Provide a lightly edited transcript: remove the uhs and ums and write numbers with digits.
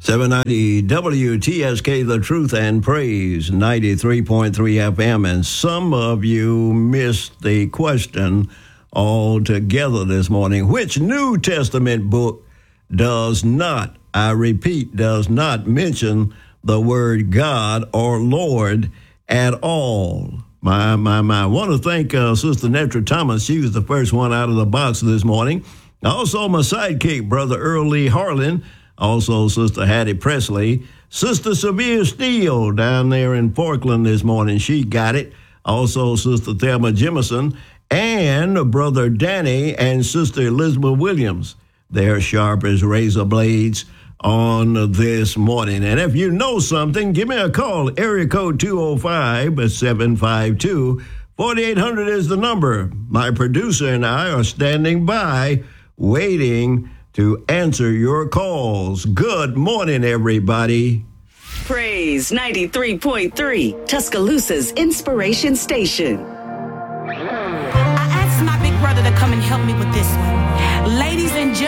790 WTSK, The Truth and Praise, 93.3 FM. And some of you missed the question altogether this morning. Which New Testament book does not, I repeat, does not mention the word God or Lord at all? My. I want to thank Sister Netra Thomas. She was the first one out of the box this morning. Also, my sidekick, Brother Earl Lee Harlan. Also, Sister Hattie Presley. Sister Severe Steele down there in Portland this morning. She got it. Also, Sister Thelma Jemison. And Brother Danny and Sister Elizabeth Williams. They're sharp as razor blades on this morning. And if you know something, give me a call. Area code 205-752-4800 is the number. My producer and I are standing by, waiting to answer your calls. Good morning, everybody. Praise 93.3, Tuscaloosa's Inspiration Station. I asked my big brother to come and help me with this one. Ladies and gentlemen,